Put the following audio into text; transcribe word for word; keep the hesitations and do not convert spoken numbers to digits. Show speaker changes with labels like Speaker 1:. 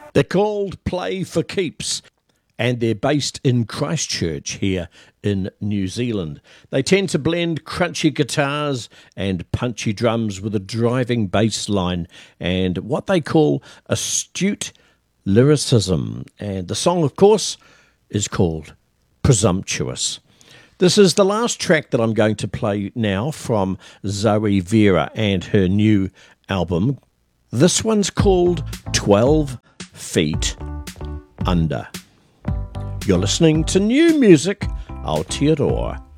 Speaker 1: They're called Play for Keeps, and they're based in Christchurch here in New Zealand. They tend to blend crunchy guitars and punchy drums with a driving bass line and what they call astute lyricism. And the song, of course, is called Presumptuous. This is the last track that I'm going to play now from Zoe Vera and her new album. This one's called twelve Feet Under. You're listening to New Music Aotearoa.